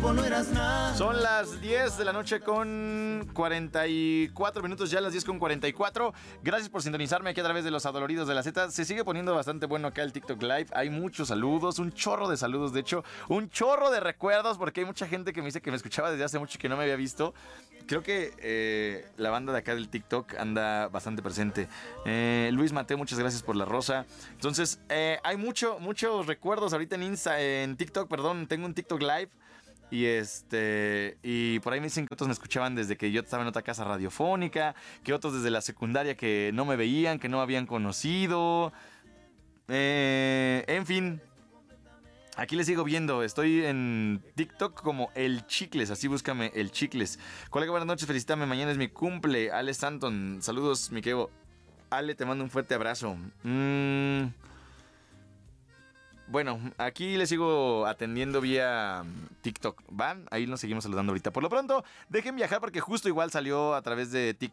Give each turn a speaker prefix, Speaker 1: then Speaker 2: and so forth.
Speaker 1: tiempo no eras nada.
Speaker 2: Son las 10 de la noche con 44 minutos, ya las 10 con 44. Gracias por sintonizarme aquí a través de los Adoloridos de la Z. Se sigue poniendo bastante bueno acá el TikTok Live. Hay muchos saludos, un chorro de saludos, de hecho, un chorro de recuerdos, porque hay mucha gente que me dice que me escuchaba desde hace mucho y que no me había visto. Creo que la banda de acá del TikTok anda bastante presente. Luis Mateo, muchas gracias por la rosa. Entonces, hay muchos recuerdos ahorita en TikTok, perdón, tengo un TikTok Live. Y por ahí me dicen que otros me escuchaban desde que yo estaba en otra casa radiofónica, que otros desde la secundaria que no me veían, que no me habían conocido. En fin, aquí les sigo viendo. Estoy en TikTok como El Chicles, así búscame El Chicles. Colega, buenas noches, felicítame, mañana es mi cumple. Ale Stanton, saludos, mi quevo. Ale, te mando un fuerte abrazo. Bueno, aquí les sigo atendiendo vía TikTok, ¿van? Ahí nos seguimos saludando ahorita. Por lo pronto, dejen viajar porque justo igual salió a través de TikTok